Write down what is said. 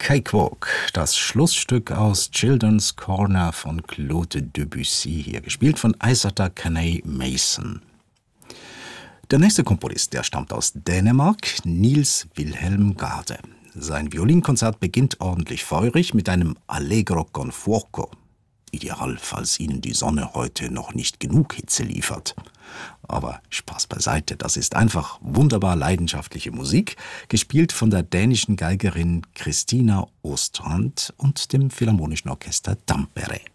Cakewalk, das Schlussstück aus Children's Corner von Claude Debussy, hier gespielt von Isata Kanei Mason. Der nächste Komponist, der stammt aus Dänemark, Niels Wilhelm Gade. Sein Violinkonzert beginnt ordentlich feurig mit einem Allegro con fuoco. Ideal, falls Ihnen die Sonne heute noch nicht genug Hitze liefert. Aber Spaß beiseite, das ist einfach wunderbar leidenschaftliche Musik, gespielt von der dänischen Geigerin Christina Ostrand und dem Philharmonischen Orchester Tampere.